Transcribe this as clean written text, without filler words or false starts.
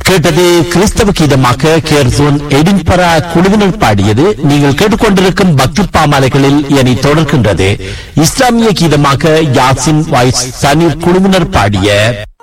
கேட்டது கிறிஸ்தவ கீதமாக கேர்சோன் எடின்பரா குழுவினர் பாடியது. நீங்கள் கேட்டுக்கொண்டிருக்கும் பக்தி பாமாலைகளில் இனி தொடர்கின்றது இஸ்லாமிய கீதமாக யாசின் வாய்ஸ் சனி குழுவினர் பாடிய